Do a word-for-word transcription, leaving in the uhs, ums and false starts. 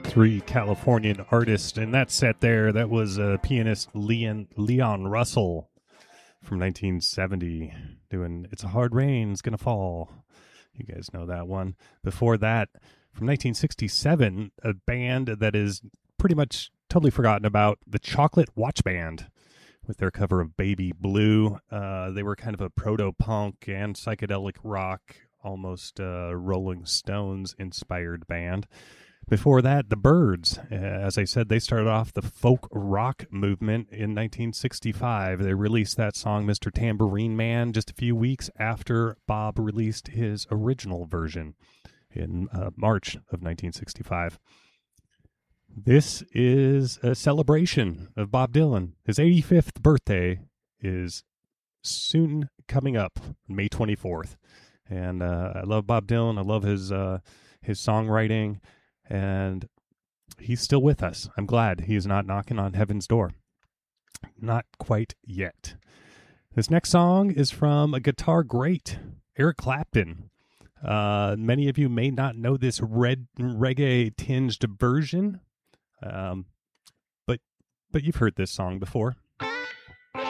Three Californian artists, and that set there, that was uh, pianist Leon, Leon Russell from nineteen seventy doing It's a Hard Rain, It's Gonna Fall. You guys know that one. Before that, from nineteen sixty-seven, a band that is pretty much totally forgotten about, the Chocolate Watch Band, with their cover of Baby Blue. Uh, they were kind of a proto-punk and psychedelic rock, almost uh, Rolling Stones-inspired band. Before that, the Byrds. Uh, as I said, they started off the folk rock movement in nineteen sixty-five. They released that song, Mister Tambourine Man, just a few weeks after Bob released his original version in uh, March of nineteen sixty-five. This is a celebration of Bob Dylan. His eighty-fifth birthday is soon coming up, May twenty-fourth. And uh, I love Bob Dylan. I love his uh, his songwriting. And he's still with us. I'm glad he is not knocking on heaven's door. Not quite yet. This next song is from a guitar great, Eric Clapton. Uh, many of you may not know this red reggae-tinged version, um, but but you've heard this song before.